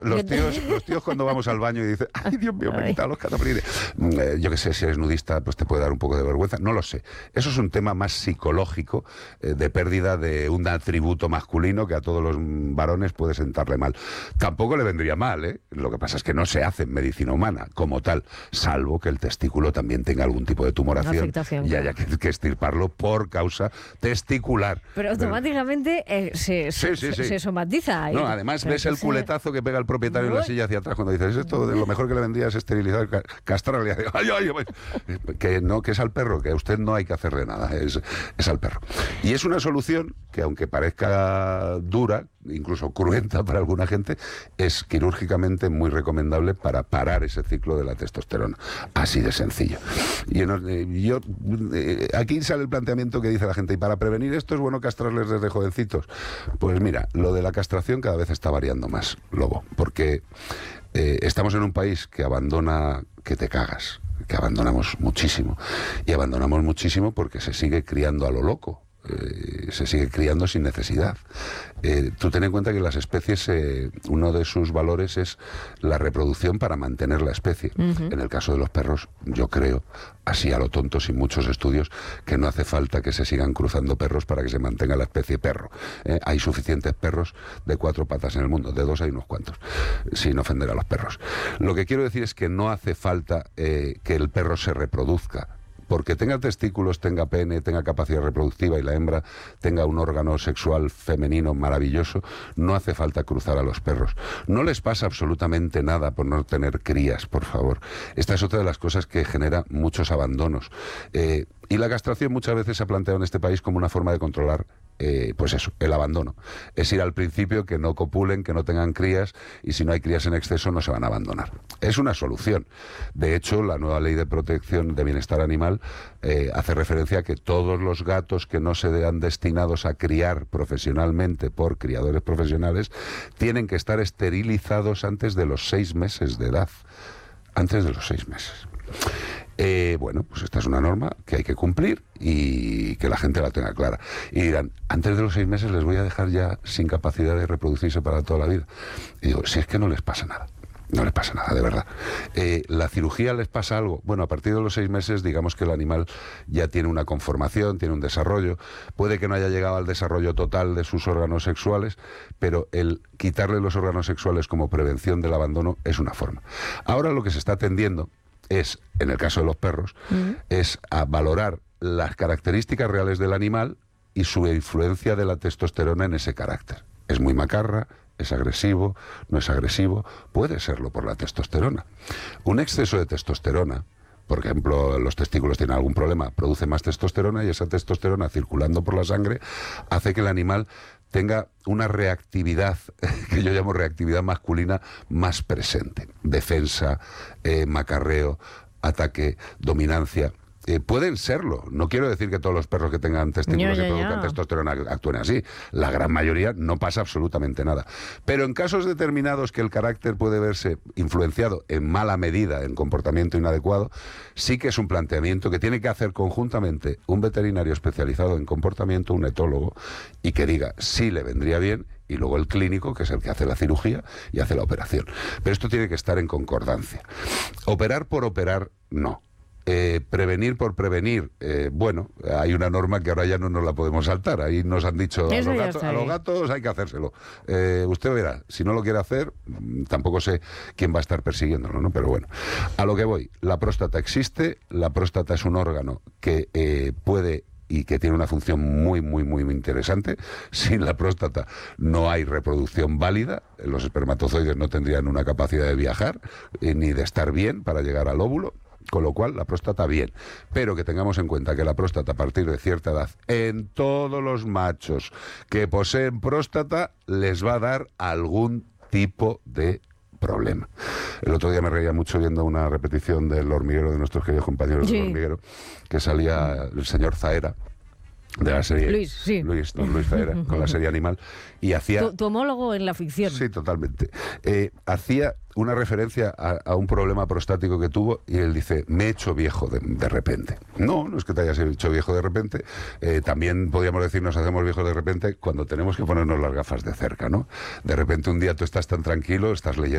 Los tíos cuando vamos al baño y dicen, ay, Dios mío, me he quitado los cataplines. Yo qué sé, si eres nudista, pues te puede dar un poco de vergüenza. No lo sé. Eso es un tema más psicológico, de pérdida de un atributo masculino que a todos los varones puede sentarle mal. Tampoco le vendría mal, ¿eh? Lo que pasa es que no se hace en medicina humana como tal, salvo que el testículo también tenga algún tipo de tumoración y haya que extirparlo por causa testicular. Pero automáticamente se somatiza ahí. No, además ves el culetazo que pega el propietario en la silla hacia atrás cuando dices, esto de lo mejor que le vendría es esterilizar, castrarle. Que es al perro, que a usted no hay que hacerle nada, es al perro. Y es una solución que, aunque parezca dura, incluso cruenta para alguna gente, es quirúrgicamente muy recomendable para parar ese ciclo de la testosterona. Así de sencillo. Y aquí sale el planteamiento que dice la gente, y para prevenir esto es bueno castrarles desde jovencitos. Pues mira, lo de la castración cada vez está variando más, Lobo, porque estamos en un país que abandona, que te cagas, que abandonamos muchísimo, y abandonamos muchísimo porque se sigue criando a lo loco. Se sigue criando sin necesidad. Tú ten en cuenta que las especies, uno de sus valores es la reproducción para mantener la especie. En el caso de los perros, yo creo, así a lo tonto, sin muchos estudios, que no hace falta que se sigan cruzando perros para que se mantenga la especie perro. Hay suficientes perros de 4 patas en el mundo, de 2 hay unos cuantos, sin ofender a los perros. Lo que quiero decir es que no hace falta que el perro se reproduzca. Porque tenga testículos, tenga pene, tenga capacidad reproductiva y la hembra tenga un órgano sexual femenino maravilloso, no hace falta cruzar a los perros. No les pasa absolutamente nada por no tener crías, por favor. Esta es otra de las cosas que genera muchos abandonos. Y la castración muchas veces se ha planteado en este país como una forma de controlar, pues eso, el abandono. Es ir al principio, que no copulen, que no tengan crías, y si no hay crías en exceso no se van a abandonar. Es una solución. De hecho, la nueva ley de protección de bienestar animal hace referencia a que todos los gatos que no se vean destinados a criar profesionalmente por criadores profesionales tienen que estar esterilizados antes de los 6 meses de edad. Antes de los 6 meses. Bueno, pues esta es una norma que hay que cumplir y que la gente la tenga clara. Y dirán, antes de los 6 meses les voy a dejar ya sin capacidad de reproducirse para toda la vida. Y digo, si es que no les pasa nada. No les pasa nada, de verdad. ¿La cirugía les pasa algo? Bueno, a partir de los 6 meses, digamos que el animal ya tiene una conformación, tiene un desarrollo. Puede que no haya llegado al desarrollo total de sus órganos sexuales, pero el quitarle los órganos sexuales como prevención del abandono es una forma. Ahora lo que se está tendiendo es, en el caso de los perros, es a valorar las características reales del animal y su influencia de la testosterona en ese carácter. Es muy macarra, es agresivo, no es agresivo, puede serlo por la testosterona. Un exceso de testosterona, por ejemplo, los testículos tienen algún problema, produce más testosterona y esa testosterona circulando por la sangre hace que el animal tenga una reactividad, que yo llamo reactividad masculina, más presente. Defensa, macarreo, ataque, dominancia. Pueden serlo. No quiero decir que todos los perros que tengan testículos y produzcan testosterona actúen así. La gran mayoría no pasa absolutamente nada. Pero en casos determinados que el carácter puede verse influenciado en mala medida en comportamiento inadecuado, sí que es un planteamiento que tiene que hacer conjuntamente un veterinario especializado en comportamiento, un etólogo, y que diga si le vendría bien, y luego el clínico, que es el que hace la cirugía y hace la operación. Pero esto tiene que estar en concordancia. Operar por operar, no. Prevenir por prevenir, bueno, hay una norma que ahora ya no nos la podemos saltar. Ahí nos han dicho a los gatos hay que hacérselo. Usted verá, si no lo quiere hacer, tampoco sé quién va a estar persiguiéndolo, ¿no? Pero bueno, a lo que voy, la próstata existe, la próstata es un órgano que puede y que tiene una función muy, muy, muy interesante. Sin la próstata no hay reproducción válida, los espermatozoides no tendrían una capacidad de viajar ni de estar bien para llegar al óvulo. Con lo cual, la próstata bien. Pero que tengamos en cuenta que la próstata a partir de cierta edad, en todos los machos que poseen próstata, les va a dar algún tipo de problema. El otro día me reía mucho viendo una repetición del Hormiguero, de nuestros queridos compañeros del Hormiguero, que salía el señor Zaera, de la serie Luis Zaera, con la serie Animal, y hacía... Tu homólogo en la ficción. Sí, totalmente. Hacía una referencia a un problema prostático que tuvo y él dice, me he hecho viejo de repente. No es que te hayas hecho viejo de repente. También podríamos decir, nos hacemos viejos de repente cuando tenemos que ponernos las gafas de cerca, ¿no? De repente un día tú estás tan tranquilo, estás leyendo